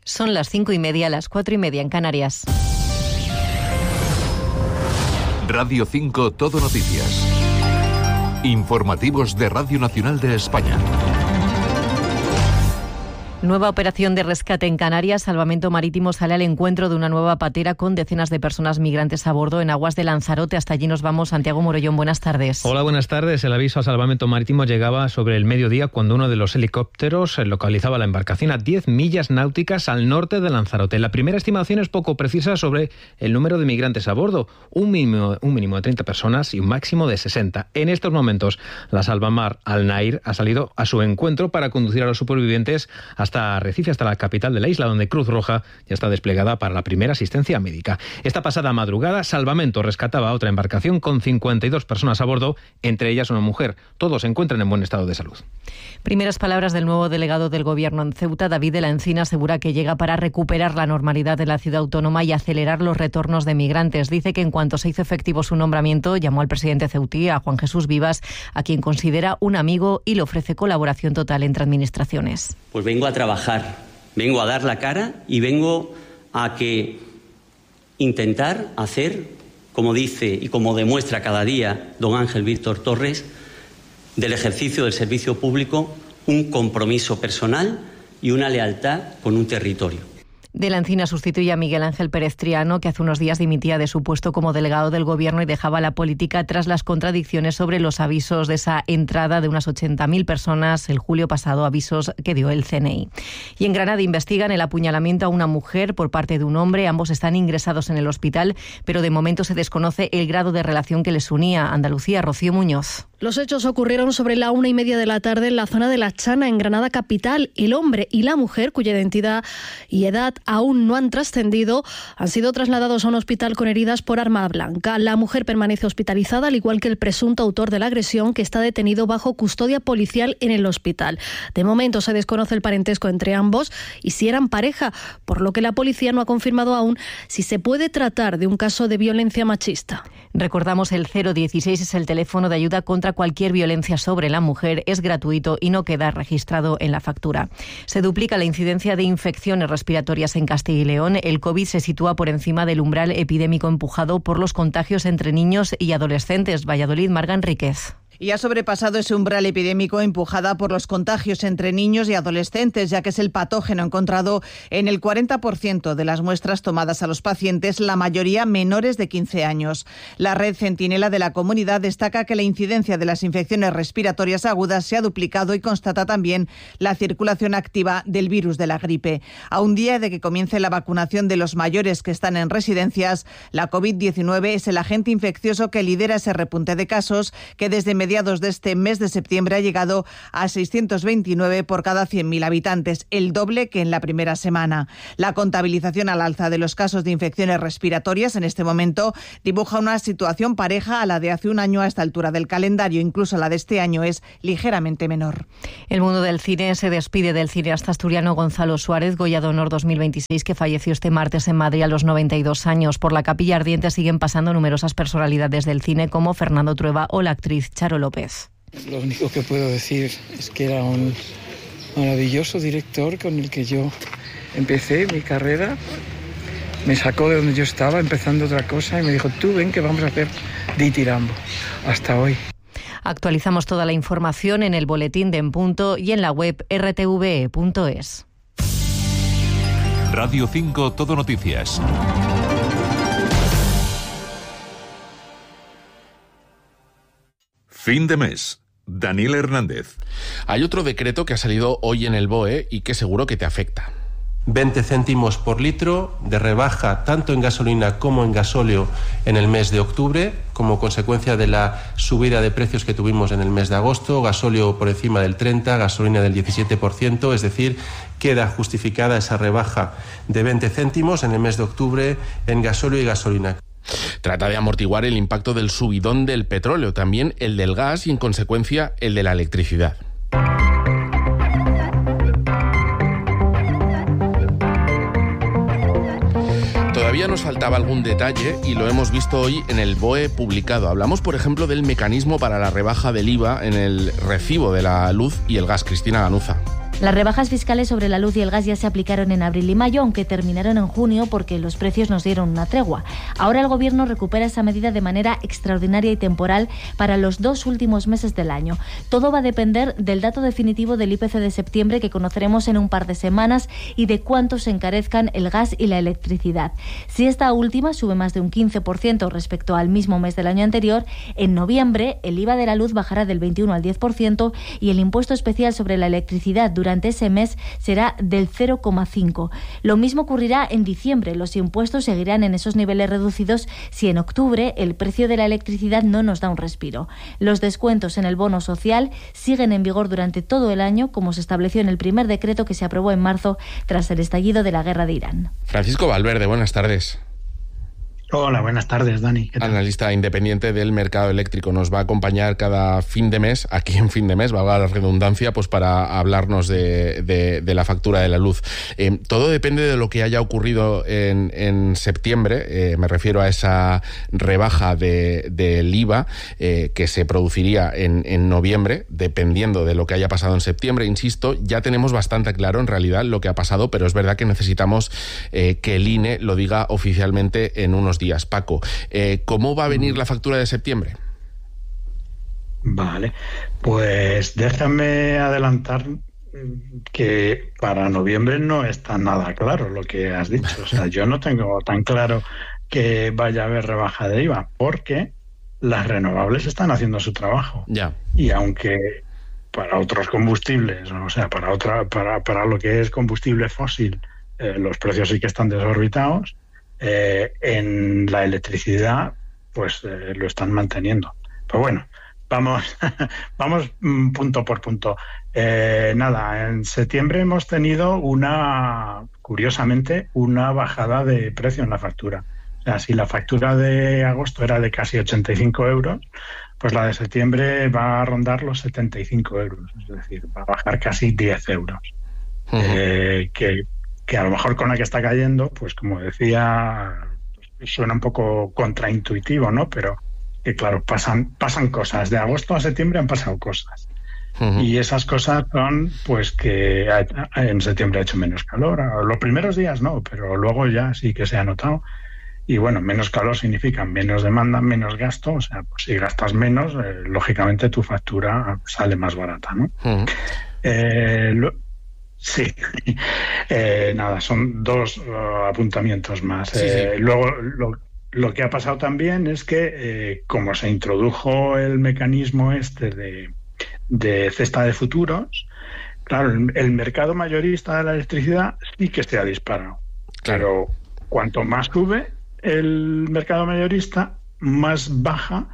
Son las 5:30, las 4:30 en Canarias. Radio 5 Todo Noticias. Informativos de Radio Nacional de España. Nueva operación de rescate en Canarias. Salvamento Marítimo sale al encuentro de una nueva patera con decenas de personas migrantes a bordo en aguas de Lanzarote. Hasta allí nos vamos. Santiago Morollón, buenas tardes. Hola, buenas tardes. El aviso a Salvamento Marítimo llegaba sobre el mediodía cuando uno de los helicópteros localizaba la embarcación a 10 millas náuticas al norte de Lanzarote. La primera estimación es poco precisa sobre el número de migrantes a bordo. Un mínimo de 30 personas y un máximo de 60. En estos momentos, la Salvamar Al Nair ha salido a su encuentro para conducir a los supervivientes hasta Arrecife, hasta la capital de la isla, donde Cruz Roja ya está desplegada para la primera asistencia médica. Esta pasada madrugada, Salvamento rescataba a otra embarcación con 52 personas a bordo, entre ellas una mujer. Todos se encuentran en buen estado de salud. Primeras palabras del nuevo delegado del Gobierno en Ceuta. David de la Encina asegura que llega para recuperar la normalidad de la ciudad autónoma y acelerar los retornos de migrantes. Dice que en cuanto se hizo efectivo su nombramiento, llamó al presidente ceutí, a Juan Jesús Vivas, a quien considera un amigo, y le ofrece colaboración total entre administraciones. Pues vengo a trabajar, vengo a dar la cara y vengo a intentar hacer, como dice y como demuestra cada día don Ángel Víctor Torres, del ejercicio del servicio público un compromiso personal y una lealtad con un territorio. De la Encina sustituye a Miguel Ángel Pérez Triano, que hace unos días dimitía de su puesto como delegado del Gobierno y dejaba la política tras las contradicciones sobre los avisos de esa entrada de unas 80.000 personas el julio pasado, avisos que dio el CNI. Y en Granada investigan el apuñalamiento a una mujer por parte de un hombre. Ambos están ingresados en el hospital, pero de momento se desconoce el grado de relación que les unía. Andalucía, Rocío Muñoz. Los hechos ocurrieron sobre la 1:30 de la tarde en la zona de La Chana, en Granada capital. El hombre y la mujer, cuya identidad y edad aún no han trascendido, han sido trasladados a un hospital con heridas por arma blanca. La mujer permanece hospitalizada, al igual que el presunto autor de la agresión, que está detenido bajo custodia policial en el hospital. De momento se desconoce el parentesco entre ambos y si eran pareja, por lo que la policía no ha confirmado aún si se puede tratar de un caso de violencia machista. Recordamos, el 016 es el teléfono de ayuda contra cualquier violencia sobre la mujer. Es gratuito y no queda registrado en la factura. Se duplica la incidencia de infecciones respiratorias en Castilla y León. El COVID se sitúa por encima del umbral epidémico empujado por los contagios entre niños y adolescentes. Valladolid, Marga Enríquez. Y ha sobrepasado ese umbral epidémico empujada por los contagios entre niños y adolescentes, ya que es el patógeno encontrado en el 40% de las muestras tomadas a los pacientes, la mayoría menores de 15 años. La red Centinela de la comunidad destaca que la incidencia de las infecciones respiratorias agudas se ha duplicado y constata también la circulación activa del virus de la gripe. A un día de que comience la vacunación de los mayores que están en residencias, la COVID-19 es el agente infeccioso que lidera ese repunte de casos, que desde mediados de este mes de septiembre ha llegado a 629 por cada 100.000 habitantes, el doble que en la primera semana. La contabilización al alza de los casos de infecciones respiratorias en este momento dibuja una situación pareja a la de hace un año a esta altura del calendario. Incluso la de este año es ligeramente menor. El mundo del cine se despide del cineasta asturiano Gonzalo Suárez, Goya de Honor 2026, que falleció este martes en Madrid a los 92 años. Por la Capilla Ardiente siguen pasando numerosas personalidades del cine, como Fernando Trueba o la actriz Charo López. Lo único que puedo decir es que era un maravilloso director con el que yo empecé mi carrera. Me sacó de donde yo estaba empezando otra cosa y me dijo: tú ven que vamos a hacer Ditirambo. Hasta hoy. Actualizamos toda la información en el boletín de En Punto y en la web rtve.es. Radio 5 Todo Noticias. Fin de mes. Daniel Hernández. Hay otro decreto que ha salido hoy en el BOE y que seguro que te afecta. 20 céntimos por litro de rebaja tanto en gasolina como en gasóleo en el mes de octubre, como consecuencia de la subida de precios que tuvimos en el mes de agosto. Gasóleo por encima del 30%, gasolina del 17%, es decir, queda justificada esa rebaja de 20 céntimos en el mes de octubre en gasóleo y gasolina. Trata de amortiguar el impacto del subidón del petróleo, también el del gas y, en consecuencia, el de la electricidad. Todavía nos faltaba algún detalle y lo hemos visto hoy en el BOE publicado. Hablamos, por ejemplo, del mecanismo para la rebaja del IVA en el recibo de la luz y el gas. Cristina Ganuza. Las rebajas fiscales sobre la luz y el gas ya se aplicaron en abril y mayo, aunque terminaron en junio porque los precios nos dieron una tregua. Ahora el Gobierno recupera esa medida de manera extraordinaria y temporal para los 2 últimos meses del año. Todo va a depender del dato definitivo del IPC de septiembre, que conoceremos en un par de semanas, y de cuánto se encarezcan el gas y la electricidad. Si esta última sube más de un 15% respecto al mismo mes del año anterior, en noviembre el IVA de la luz bajará del 21 al 10% y el impuesto especial sobre la electricidad durante ese mes será del 0,5. Lo mismo ocurrirá en diciembre. Los impuestos seguirán en esos niveles reducidos si en octubre el precio de la electricidad no nos da un respiro. Los descuentos en el bono social siguen en vigor durante todo el año, como se estableció en el primer decreto que se aprobó en marzo tras el estallido de la guerra de Irán. Francisco Valverde, buenas tardes. Hola, buenas tardes, Dani. Analista independiente del mercado eléctrico. Nos va a acompañar cada fin de mes, aquí en Fin de Mes, valga la redundancia, pues para hablarnos de la factura de la luz. Todo depende de lo que haya ocurrido en septiembre. Me refiero a esa rebaja del IVA que se produciría en noviembre, dependiendo de lo que haya pasado en septiembre. Insisto, ya tenemos bastante claro en realidad lo que ha pasado, pero es verdad que necesitamos que el INE lo diga oficialmente en unos días. Paco, ¿cómo va a venir la factura de septiembre? Vale, pues déjame adelantar que para noviembre no está nada claro lo que has dicho. O sea, yo no tengo tan claro que vaya a haber rebaja de IVA, porque las renovables están haciendo su trabajo. Ya. Y aunque para otros combustibles, o sea, para lo que es combustible fósil, los precios sí que están desorbitados, en la electricidad pues lo están manteniendo. Pero bueno, vamos punto por punto. Nada, en septiembre hemos tenido curiosamente una bajada de precio en la factura. O sea, si la factura de agosto era de casi 85 euros, pues la de septiembre va a rondar los 75 euros. Es decir, va a bajar casi 10 euros. Uh-huh. Que a lo mejor con la que está cayendo, pues como decía, suena un poco contraintuitivo, ¿no? Pero que claro, pasan cosas. De agosto a septiembre han pasado cosas. Uh-huh. Y esas cosas son, pues, que en septiembre ha hecho menos calor. Los primeros días no, pero luego ya sí que se ha notado. Y bueno, menos calor significa menos demanda, menos gasto. O sea, pues si gastas menos, lógicamente tu factura sale más barata, ¿no? Uh-huh. Sí, nada, son 2 apuntamientos más. Sí. Luego, lo que ha pasado también es que, como se introdujo el mecanismo de cesta de futuros, claro, el mercado mayorista de la electricidad sí que se ha disparado. Claro. Pero cuanto más sube el mercado mayorista, más baja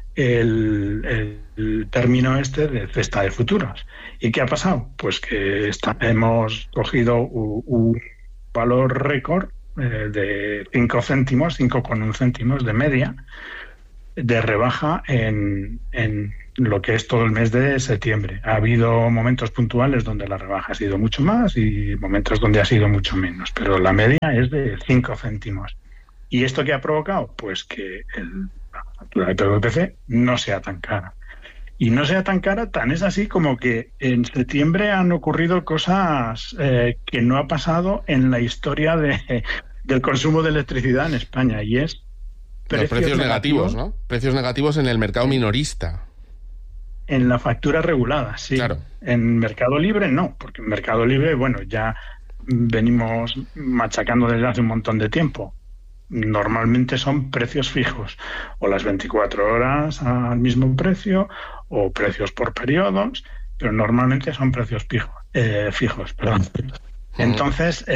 el término de cesta de futuros. ¿Y qué ha pasado? Pues que hemos cogido un valor récord de 5,1 céntimos de media de rebaja en lo que es todo el mes de septiembre. Ha habido momentos puntuales donde la rebaja ha sido mucho más y momentos donde ha sido mucho menos, pero la media es de 5 céntimos. ¿Y esto qué ha provocado? Pues que la factura de PVPC no sea tan cara. Y no sea tan cara, tan es así como que en septiembre han ocurrido cosas que no ha pasado en la historia del consumo de electricidad en España, y es los precios negativos, ¿no? Precios negativos en el mercado minorista. En la factura regulada, sí. Claro. En Mercado Libre no, porque en Mercado Libre, bueno, ya venimos machacando desde hace un montón de tiempo. Normalmente son precios fijos, o las 24 horas al mismo precio, o precios por periodos, pero normalmente son precios fijos. Entonces,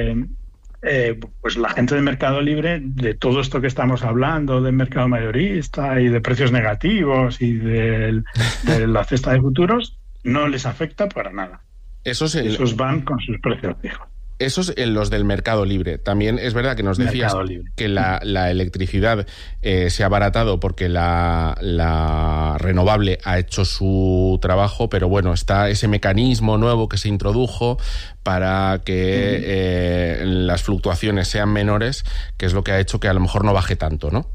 pues la gente de Mercado Libre, de todo esto que estamos hablando, del mercado mayorista y de precios negativos y de la cesta de futuros, no les afecta para nada. Esos van con sus precios fijos. Esos en los del Mercado Libre. También es verdad que nos decías que la electricidad se ha abaratado porque la renovable ha hecho su trabajo, pero bueno, está ese mecanismo nuevo que se introdujo para que las fluctuaciones sean menores, que es lo que ha hecho que a lo mejor no baje tanto, ¿no?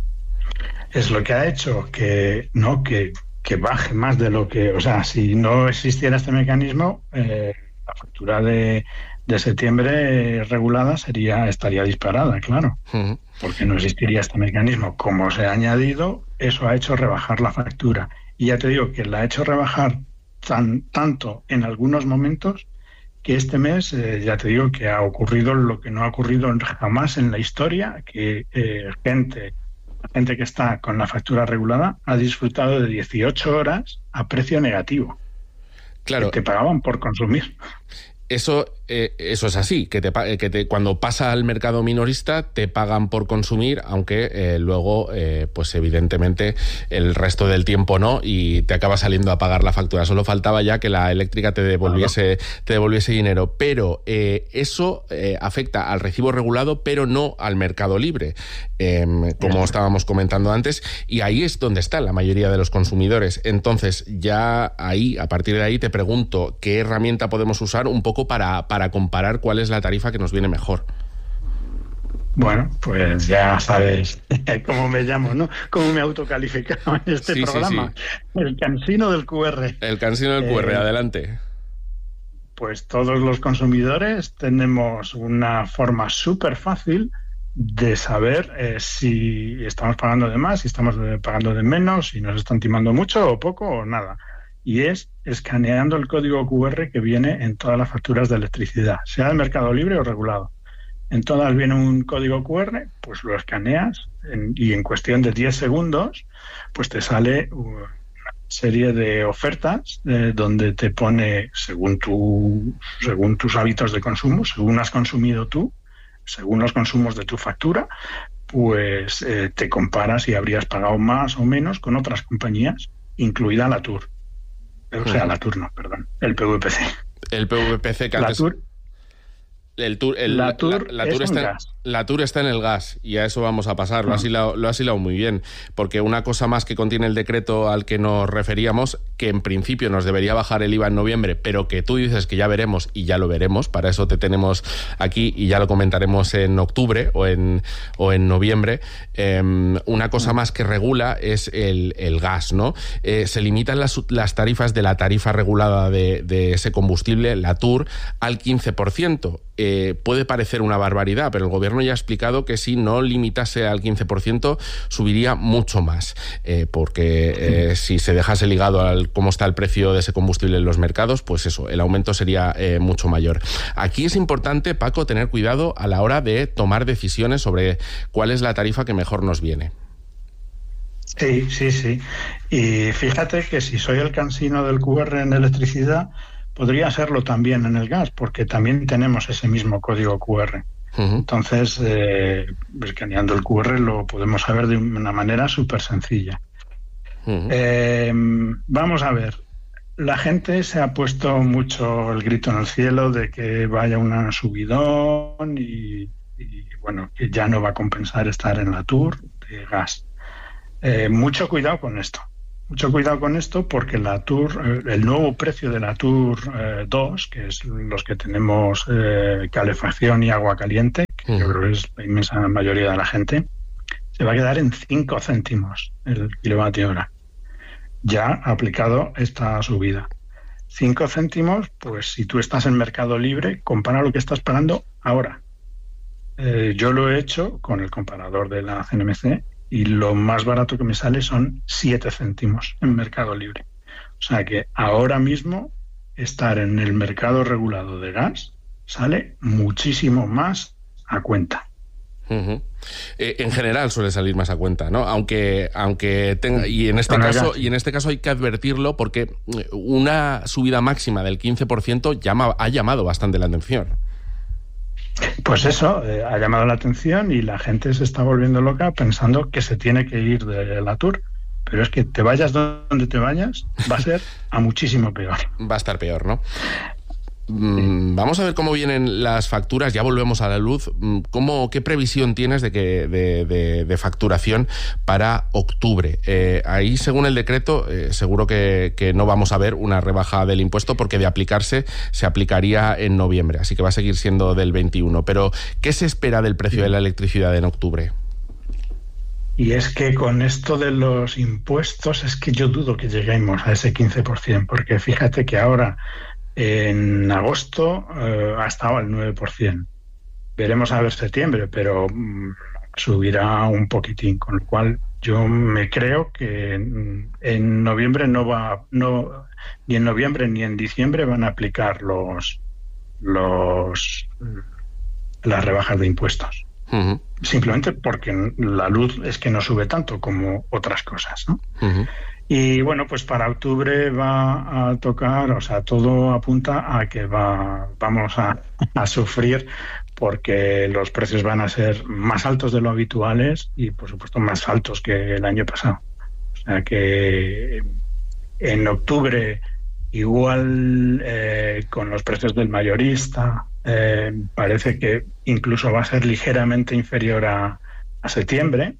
Es lo que ha hecho que baje más de lo que... O sea, si no existiera este mecanismo... la factura de septiembre regulada estaría disparada, claro, porque no existiría este mecanismo. Como se ha añadido, eso ha hecho rebajar la factura. Y ya te digo que la ha hecho rebajar tanto en algunos momentos que este mes, ya te digo que ha ocurrido lo que no ha ocurrido jamás en la historia, que gente que está con la factura regulada ha disfrutado de 18 horas a precio negativo. Claro. Que te pagaban por consumir. Eso es así, cuando pasa al mercado minorista te pagan por consumir, aunque luego, pues evidentemente, el resto del tiempo no, y te acaba saliendo a pagar la factura. Solo faltaba ya que la eléctrica te devolviese dinero. Pero eso afecta al recibo regulado, pero no al mercado libre, como estábamos comentando antes, y ahí es donde está la mayoría de los consumidores. Entonces, ya ahí, a partir de ahí, te pregunto, ¿qué herramienta podemos usar un poco para comparar cuál es la tarifa que nos viene mejor? Bueno, pues ya sabes cómo me llamo, ¿no? Cómo me he autocalificado en este programa. Sí. El cansino del QR. El cansino del QR, adelante. Pues todos los consumidores tenemos una forma súper fácil de saber si estamos pagando de más, si estamos pagando de menos, si nos están timando mucho o poco o nada. Y es escaneando el código QR que viene en todas las facturas de electricidad, sea de mercado libre o regulado. En todas viene un código QR, pues lo escaneas y en cuestión de 10 segundos pues te sale una serie de ofertas donde te pone según tus hábitos de consumo, según has consumido tú, según los consumos de tu factura, pues te comparas si habrías pagado más o menos con otras compañías, incluida la TUR. O sea, la TUR no, perdón, el PVPC. El PVPC que antes... La TUR está en el gas, y a eso vamos a pasar. Lo has hilado muy bien, porque una cosa más que contiene el decreto al que nos referíamos, que en principio nos debería bajar el IVA en noviembre, pero que tú dices que ya veremos, y ya lo veremos, para eso te tenemos aquí y ya lo comentaremos en octubre o en noviembre. Una cosa más que regula es el gas, ¿no? Se limitan las tarifas de la tarifa regulada de ese combustible, la TUR, al 15%. Puede parecer una barbaridad, pero el gobierno ya ha explicado que si no limitase al 15% subiría mucho más, porque si se dejase ligado al cómo está el precio de ese combustible en los mercados, pues eso, el aumento sería mucho mayor. Aquí es importante, Paco, tener cuidado a la hora de tomar decisiones sobre cuál es la tarifa que mejor nos viene. Sí. Y fíjate que si soy el cansino del QR en electricidad, podría serlo también en el gas, porque también tenemos ese mismo código QR. Entonces, escaneando el QR lo podemos saber de una manera súper sencilla. Vamos a ver, la gente se ha puesto mucho el grito en el cielo de que vaya una subidón y bueno, que ya no va a compensar estar en la TUR de gas. Mucho cuidado con esto. Porque la TUR, el nuevo precio de la TUR 2, que es los que tenemos calefacción y agua caliente, que yo creo que es la inmensa mayoría de la gente, se va a quedar en 5 céntimos el kilovatio hora. Ya ha aplicado esta subida. 5 céntimos, pues si tú estás en mercado libre, compara lo que estás pagando ahora. Yo lo he hecho con el comparador de la CNMC, y lo más barato que me sale son 7 céntimos en mercado libre. O sea que ahora mismo estar en el mercado regulado de gas sale muchísimo más a cuenta. En general suele salir más a cuenta, ¿no? Aunque tenga, y en este caso hay que advertirlo, porque una subida máxima del 15% ha llamado bastante la atención. Pues eso, ha llamado la atención y la gente se está volviendo loca pensando que se tiene que ir de la TUR. Pero es que te vayas donde te vayas, va a ser a muchísimo peor. Va a estar peor, ¿no? Vamos a ver cómo vienen las facturas. Ya volvemos a la luz. ¿Qué previsión tienes de facturación para octubre? Ahí, según el decreto, seguro que no vamos a ver una rebaja del impuesto, porque de aplicarse se aplicaría en noviembre, así que va a seguir siendo del 21. Pero, ¿qué se espera del precio de la electricidad en octubre? Y es que con esto de los impuestos es que yo dudo que lleguemos a ese 15%, porque fíjate que ahora En agosto ha estado al 9%. Veremos a ver septiembre, pero subirá un poquitín, con lo cual yo me creo que en noviembre ni en noviembre ni en diciembre van a aplicar las rebajas de impuestos. Uh-huh. Simplemente porque la luz es que no sube tanto como otras cosas, ¿no? Uh-huh. Y bueno, pues para octubre va a tocar, o sea, todo apunta a que vamos a sufrir, porque los precios van a ser más altos de lo habituales y, por supuesto, más altos que el año pasado. O sea que en octubre, igual con los precios del mayorista, parece que incluso va a ser ligeramente inferior a septiembre,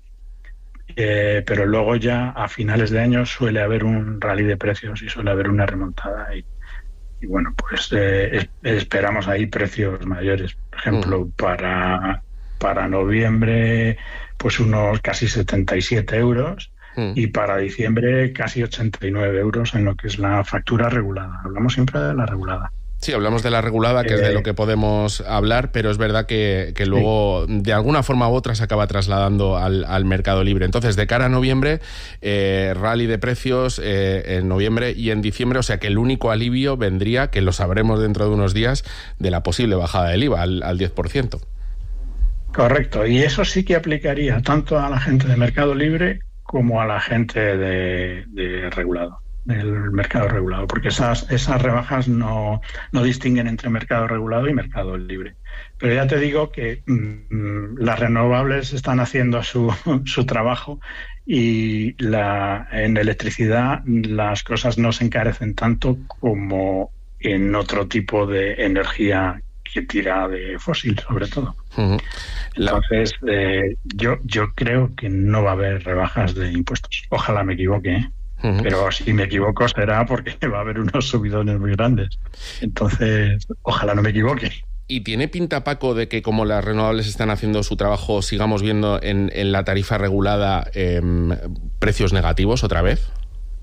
pero luego ya a finales de año suele haber un rally de precios y suele haber una remontada y bueno, pues esperamos ahí precios mayores. Por ejemplo, para noviembre, pues unos casi 77 euros y para diciembre casi 89 euros en lo que es la factura regulada. Hablamos siempre de la regulada. Sí, hablamos de la regulada, que es de lo que podemos hablar, pero es verdad que luego, de alguna forma u otra, se acaba trasladando al mercado libre. Entonces, de cara a noviembre, rally de precios en noviembre y en diciembre, o sea que el único alivio vendría, que lo sabremos dentro de unos días, de la posible bajada del IVA al 10%. Correcto, y eso sí que aplicaría tanto a la gente de mercado libre como a la gente de regulado. Del mercado regulado, porque esas rebajas no distinguen entre mercado regulado y mercado libre. Pero ya te digo que las renovables están haciendo su trabajo y en electricidad las cosas no se encarecen tanto como en otro tipo de energía que tira de fósil, sobre todo. Uh-huh. Entonces, yo creo que no va a haber rebajas de impuestos. Ojalá me equivoque, ¿eh? Uh-huh. Pero si me equivoco será porque va a haber unos subidones muy grandes. Entonces, ojalá no me equivoque. ¿Y tiene pinta, Paco, de que como las renovables están haciendo su trabajo, sigamos viendo en la tarifa regulada precios negativos otra vez?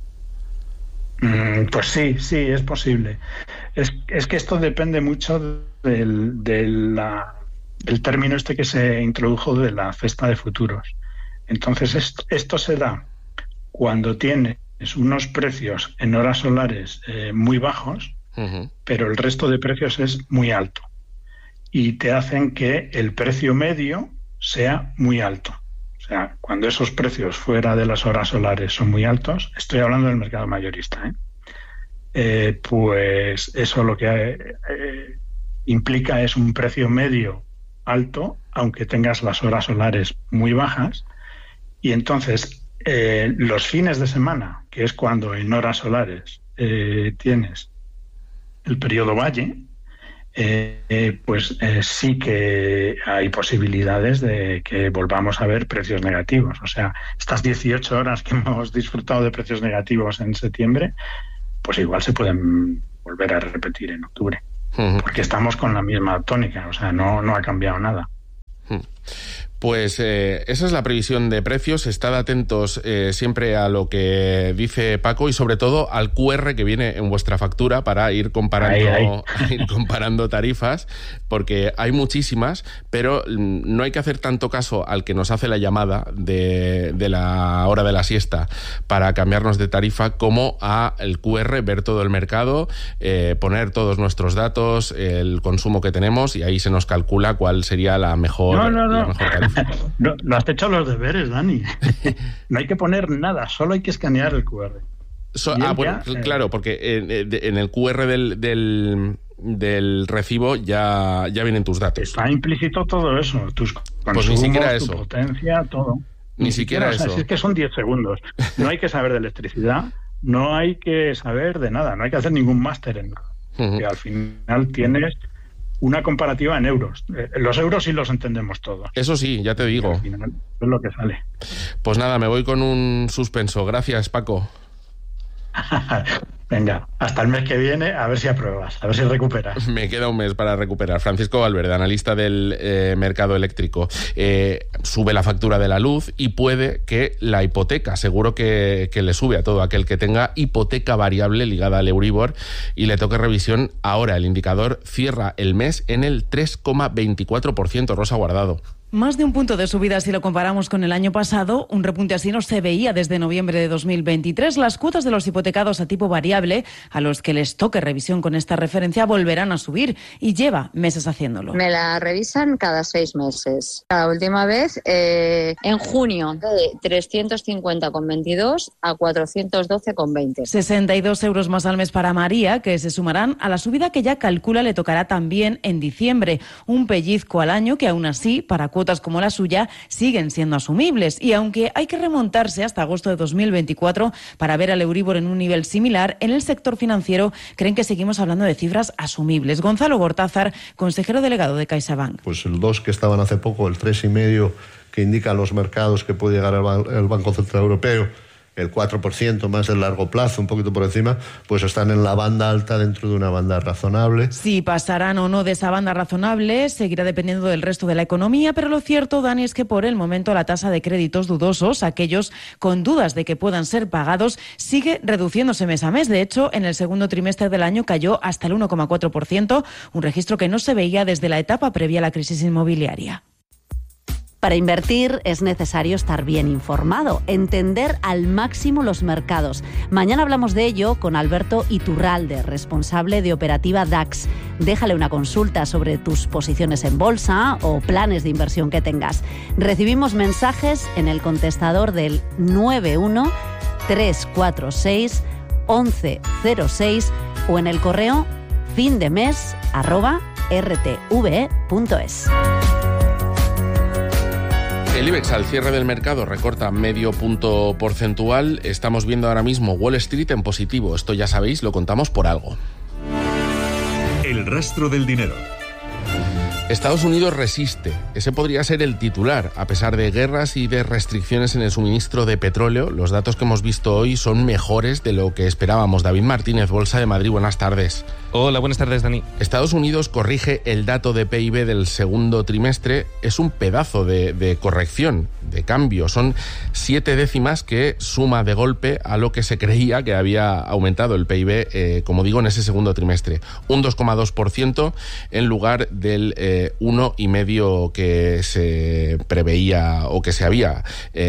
Pues sí, es posible. Es que esto depende mucho del término este que se introdujo de la cesta de futuros. Entonces, esto se da cuando tienes unos precios en horas solares muy bajos, uh-huh, pero el resto de precios es muy alto. Y te hacen que el precio medio sea muy alto. O sea, cuando esos precios fuera de las horas solares son muy altos, estoy hablando del mercado mayorista, pues eso lo que implica es un precio medio alto, aunque tengas las horas solares muy bajas, y entonces los fines de semana, que es cuando en horas solares tienes el periodo valle, pues sí que hay posibilidades de que volvamos a ver precios negativos. O sea, estas 18 horas que hemos disfrutado de precios negativos en septiembre, pues igual se pueden volver a repetir en octubre. Uh-huh. Porque estamos con la misma tónica, o sea, no ha cambiado nada. Uh-huh. Pues esa es la previsión de precios. Estad atentos siempre a lo que dice Paco y sobre todo al QR que viene en vuestra factura para ir comparando, ir comparando tarifas, porque hay muchísimas, pero no hay que hacer tanto caso al que nos hace la llamada de la hora de la siesta para cambiarnos de tarifa como a el QR, ver todo el mercado, poner todos nuestros datos, el consumo que tenemos y ahí se nos calcula cuál sería la mejor tarifa. No has hecho los deberes, Dani. No hay que poner nada, solo hay que escanear el QR. Bueno, claro, porque en el QR del recibo ya vienen tus datos. Está implícito todo eso, tus consumos, pues ni siquiera eso. Tu potencia, todo. Ni siquiera eso. Es que son 10 segundos. No hay que saber de electricidad, no hay que saber de nada, no hay que hacer ningún máster en nada. Uh-huh. Que al final tienes una comparativa en euros. Los euros sí los entendemos todos. Eso sí, ya te digo. Al final es lo que sale. Pues nada, me voy con un suspenso. Gracias, Paco. Venga, hasta el mes que viene, a ver si apruebas, a ver si recuperas. Me queda un mes para recuperar. Francisco Valverde, analista del mercado eléctrico. Sube la factura de la luz y puede que la hipoteca, seguro que le sube a todo aquel que tenga hipoteca variable ligada al Euribor y le toque revisión ahora. El indicador cierra el mes en el 3,24%. Rosa Guardado. Más de un punto de subida si lo comparamos con el año pasado. Un repunte así no se veía desde noviembre de 2023. Las cuotas de los hipotecados a tipo variable, a los que les toque revisión con esta referencia, volverán a subir y lleva meses haciéndolo. Me la revisan cada 6 meses. La última vez en junio, de 350,22 a 412,20. 62 euros más al mes para María, que se sumarán a la subida que ya calcula le tocará también en diciembre. Un pellizco al año que aún así, para cuotas como la suya, siguen siendo asumibles. Y aunque hay que remontarse hasta agosto de 2024 para ver al Euribor en un nivel similar, en el sector financiero creen que seguimos hablando de cifras asumibles. Gonzalo Gortázar, consejero delegado de CaixaBank. Pues el 2 que estaban hace poco, el 3,5 que indican los mercados que puede llegar el Banco Central Europeo, el 4% más el largo plazo, un poquito por encima, pues están en la banda alta dentro de una banda razonable. Si pasarán o no de esa banda razonable seguirá dependiendo del resto de la economía, pero lo cierto, Dani, es que por el momento la tasa de créditos dudosos, aquellos con dudas de que puedan ser pagados, sigue reduciéndose mes a mes. De hecho, en el segundo trimestre del año cayó hasta el 1,4%, un registro que no se veía desde la etapa previa a la crisis inmobiliaria. Para invertir es necesario estar bien informado, entender al máximo los mercados. Mañana hablamos de ello con Alberto Iturralde, responsable de operativa DAX. Déjale una consulta sobre tus posiciones en bolsa o planes de inversión que tengas. Recibimos mensajes en el contestador del 91 346 1106 o en el correo findemes@rtve.es. El IBEX al cierre del mercado recorta medio punto porcentual. Estamos viendo ahora mismo Wall Street en positivo. Esto ya sabéis, lo contamos por algo. El rastro del dinero. Estados Unidos resiste. Ese podría ser el titular. A pesar de guerras y de restricciones en el suministro de petróleo, los datos que hemos visto hoy son mejores de lo que esperábamos. David Martínez, Bolsa de Madrid, buenas tardes. Hola, buenas tardes, Dani. Estados Unidos corrige el dato de PIB del segundo trimestre. Es un pedazo de corrección, de cambio. Son 7 décimas que suma de golpe a lo que se creía que había aumentado el PIB, como digo, en ese segundo trimestre. Un 2,2% en lugar del 1,5% que se preveía o que se había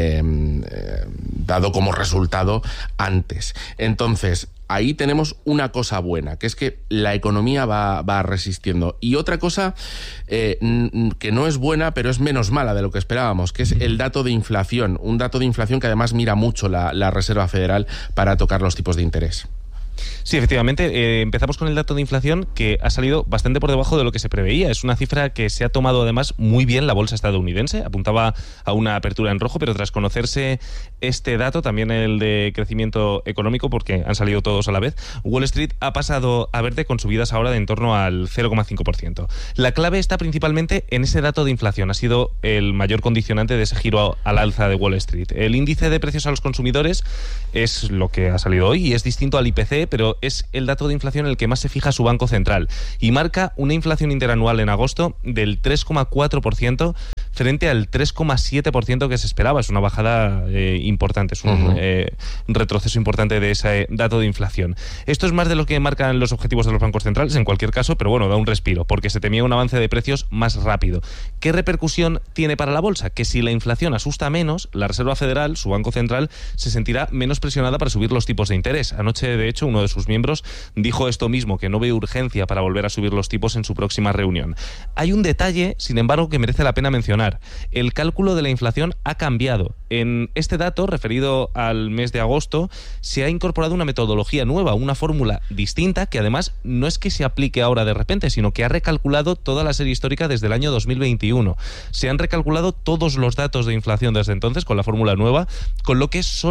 dado como resultado antes. Entonces, ahí tenemos una cosa buena, que es que la economía va resistiendo. Y otra cosa que no es buena, pero es menos mala de lo que esperábamos, que es el dato de inflación. Un dato de inflación que además mira mucho la Reserva Federal para tocar los tipos de interés. Sí, efectivamente, empezamos con el dato de inflación que ha salido bastante por debajo de lo que se preveía. Es una cifra que se ha tomado además muy bien la bolsa estadounidense. Apuntaba a una apertura en rojo, pero tras conocerse este dato, también el de crecimiento económico, porque han salido todos a la vez, Wall Street ha pasado a verde con subidas ahora de en torno al 0,5%. La clave está principalmente en ese dato de inflación. Ha sido el mayor condicionante de ese giro al alza de Wall Street. El índice de precios a los consumidores es lo que ha salido hoy y es distinto al IPC, pero es el dato de inflación en el que más se fija su Banco Central y marca una inflación interanual en agosto del 3,4% frente al 3,7% que se esperaba. Es una bajada importante, es un retroceso importante de ese dato de inflación. Esto es más de lo que marcan los objetivos de los bancos centrales en cualquier caso, pero bueno, da un respiro porque se temía un avance de precios más rápido. ¿Qué repercusión tiene para la bolsa? Que si la inflación asusta menos, la Reserva Federal, su Banco Central, se sentirá menos presionada para subir los tipos de interés. Anoche, de hecho, uno de sus miembros dijo esto mismo, que no ve urgencia para volver a subir los tipos en su próxima reunión. Hay un detalle, sin embargo, que merece la pena mencionar. El cálculo de la inflación ha cambiado. En este dato, referido al mes de agosto, se ha incorporado una metodología nueva, una fórmula distinta, que además no es que se aplique ahora de repente, sino que ha recalculado toda la serie histórica desde el año 2021. Se han recalculado todos los datos de inflación desde entonces con la fórmula nueva, con lo que solo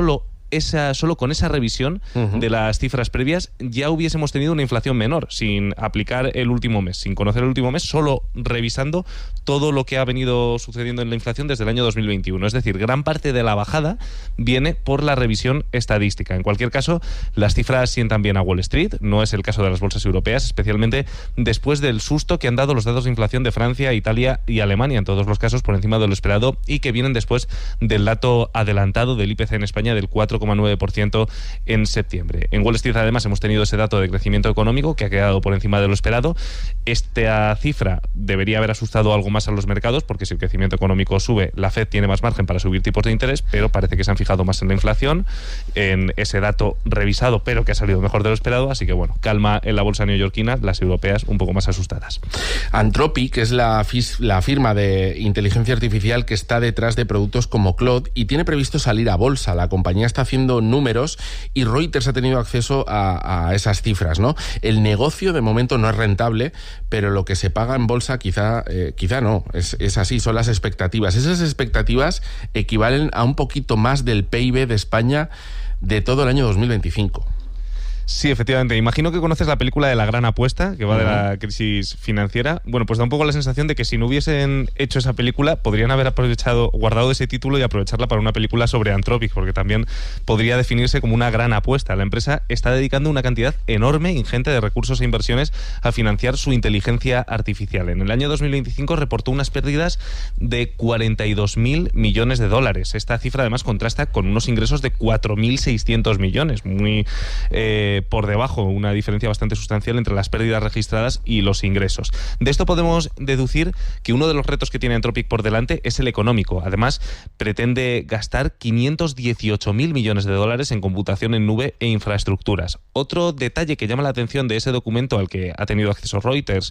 solo con esa revisión de las cifras previas ya hubiésemos tenido una inflación menor, sin aplicar el último mes, sin conocer el último mes, solo revisando todo lo que ha venido sucediendo en la inflación desde el año 2021. Es decir, gran parte de la bajada viene por la revisión estadística. En cualquier caso, las cifras sientan bien a Wall Street. No es el caso de las bolsas europeas, especialmente después del susto que han dado los datos de inflación de Francia, Italia y Alemania, en todos los casos por encima de lo esperado, y que vienen después del dato adelantado del IPC en España del 4,9% en septiembre. En Wall Street, además, hemos tenido ese dato de crecimiento económico que ha quedado por encima de lo esperado. Esta cifra debería haber asustado algo más a los mercados, porque si el crecimiento económico sube, la Fed tiene más margen para subir tipos de interés, pero parece que se han fijado más en la inflación, en ese dato revisado, pero que ha salido mejor de lo esperado. Así que, bueno, calma en la bolsa neoyorquina, las europeas un poco más asustadas. Anthropic es la firma de inteligencia artificial que está detrás de productos como Claude y tiene previsto salir a bolsa. La compañía está haciendo números y Reuters ha tenido acceso a esas cifras, ¿no? El negocio de momento no es rentable, pero lo que se paga en bolsa quizá no, es así, son las expectativas. Esas expectativas equivalen a un poquito más del PIB de España de todo el año 2025. Sí, efectivamente. Imagino que conoces la película de La Gran Apuesta, que va de la crisis financiera. Bueno, pues da un poco la sensación de que si no hubiesen hecho esa película, podrían haber guardado ese título y aprovecharla para una película sobre Anthropic, porque también podría definirse como una gran apuesta. La empresa está dedicando una cantidad enorme, ingente de recursos e inversiones a financiar su inteligencia artificial. En el año 2025 reportó unas pérdidas de 42.000 millones de dólares. Esta cifra además contrasta con unos ingresos de 4.600 millones, muy por debajo, una diferencia bastante sustancial entre las pérdidas registradas y los ingresos. De esto podemos deducir que uno de los retos que tiene Anthropic por delante es el económico. Además, pretende gastar 518.000 millones de dólares en computación en nube e infraestructuras. Otro detalle que llama la atención de ese documento al que ha tenido acceso Reuters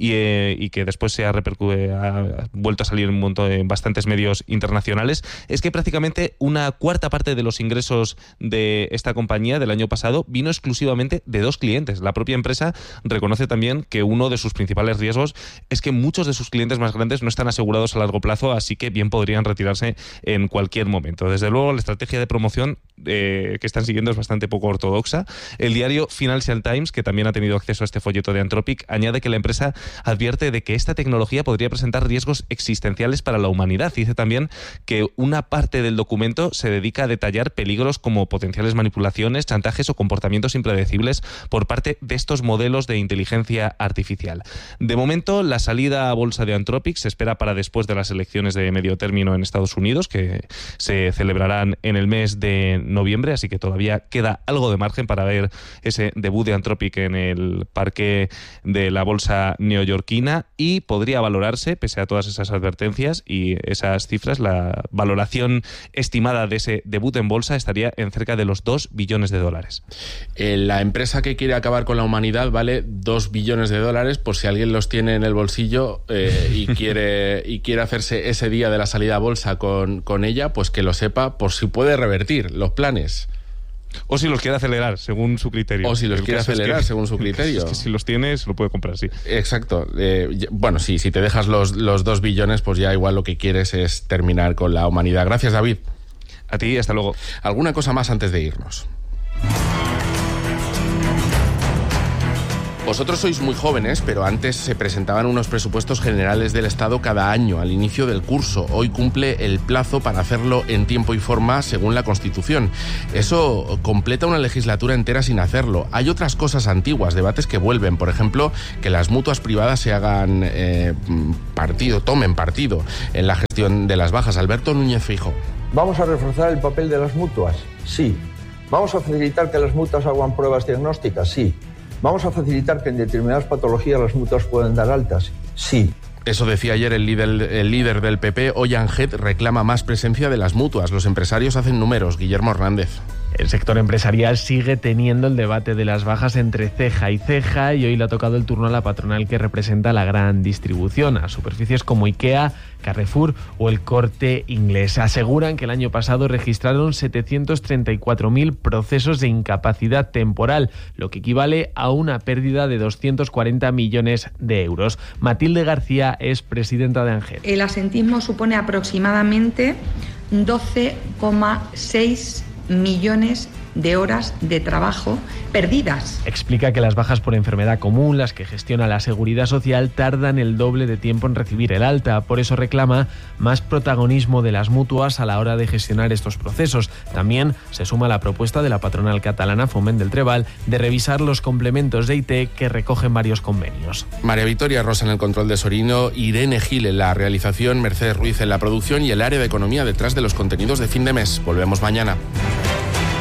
y que después se ha vuelto a salir en bastantes medios internacionales es que prácticamente una cuarta parte de los ingresos de esta compañía del año pasado vino exclusivamente de dos clientes. La propia empresa reconoce también que uno de sus principales riesgos es que muchos de sus clientes más grandes no están asegurados a largo plazo, así que bien podrían retirarse en cualquier momento. Desde luego, la estrategia de promoción que están siguiendo es bastante poco ortodoxa. El diario Financial Times, que también ha tenido acceso a este folleto de Anthropic, añade que la empresa advierte de que esta tecnología podría presentar riesgos existenciales para la humanidad. Dice también que una parte del documento se dedica a detallar peligros como potenciales manipulaciones, chantajes o comportamientos impredecibles por parte de estos modelos de inteligencia artificial. De momento, la salida a bolsa de Anthropic se espera para después de las elecciones de medio término en Estados Unidos, que se celebrarán en el mes de noviembre, así que todavía queda algo de margen para ver ese debut de Anthropic en el parque de la bolsa neoyorquina, y podría valorarse, pese a todas esas advertencias y esas cifras, la valoración estimada de ese debut en bolsa estaría en cerca de los 2 billones de dólares. La empresa que quiere acabar con la humanidad vale 2 billones de dólares, por si alguien los tiene en el bolsillo y quiere hacerse ese día de la salida a bolsa con ella, pues que lo sepa, por si puede revertir los planes. O si los quiere acelerar, según su criterio. Según su criterio. Es que si los tienes, lo puede comprar, sí. Exacto. Bueno, sí, si te dejas los 2 billones, pues ya igual lo que quieres es terminar con la humanidad. Gracias, David. A ti, hasta luego. ¿Alguna cosa más antes de irnos? Vosotros sois muy jóvenes, pero antes se presentaban unos presupuestos generales del Estado cada año, al inicio del curso. Hoy cumple el plazo para hacerlo en tiempo y forma según la Constitución. Eso completa una legislatura entera sin hacerlo. Hay otras cosas antiguas, debates que vuelven. Por ejemplo, que las mutuas privadas se hagan tomen partido en la gestión de las bajas. Alberto Núñez Feijóo. ¿Vamos a reforzar el papel de las mutuas? Sí. ¿Vamos a facilitar que las mutuas hagan pruebas diagnósticas? Sí. ¿Vamos a facilitar que en determinadas patologías las mutuas puedan dar altas? Sí. Eso decía ayer el líder del PP. Hoy ANGET reclama más presencia de las mutuas. Los empresarios hacen números. Guillermo Hernández. El sector empresarial sigue teniendo el debate de las bajas entre ceja y ceja, y hoy le ha tocado el turno a la patronal que representa la gran distribución, a superficies como IKEA, Carrefour o el Corte Inglés. Aseguran que el año pasado registraron 734.000 procesos de incapacidad temporal, lo que equivale a una pérdida de 240 millones de euros. Matilde García es presidenta de ANGET. El absentismo supone aproximadamente 12,6 millones de horas de trabajo perdidas. Explica que las bajas por enfermedad común, las que gestiona la Seguridad Social, tardan el doble de tiempo en recibir el alta. Por eso reclama más protagonismo de las mutuas a la hora de gestionar estos procesos. También se suma la propuesta de la patronal catalana Foment del Treball de revisar los complementos de IT que recogen varios convenios. María Victoria Rosa en el control de Sorino, Irene Gil en la realización, Mercedes Ruiz en la producción y el área de economía detrás de los contenidos de fin de mes. Volvemos mañana.